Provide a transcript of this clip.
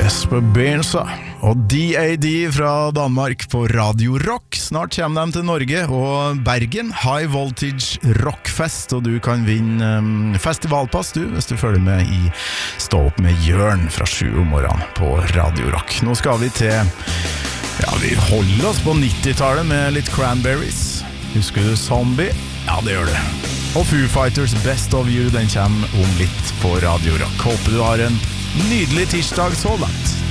Jesper Benza og DAD fra Danmark på Radio Rock. Snart kommer de til Norge og Bergen, High Voltage Rockfest, og du kan vinne festivalpass du, hvis du følger med i Stå opp med Jørn fra 7 om morgenen på Radio Rock. Nå skal vi til, vi holder oss på 90-tallet med litt Cranberries. Husker du Zombie? Ja, det gjør du. Og Foo Fighters Best of You, den kommer om litt på Radio Rock. Håper du har en nydelig tirsdag så langt.